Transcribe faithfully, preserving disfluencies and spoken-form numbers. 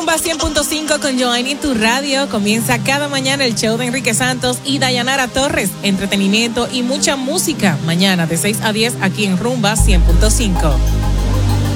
Rumba cien punto cinco con Joanny, tu radio. Comienza cada mañana el show de Enrique Santos y Dayanara Torres. Entretenimiento y mucha música. Mañana de seis a diez aquí en Rumba cien punto cinco.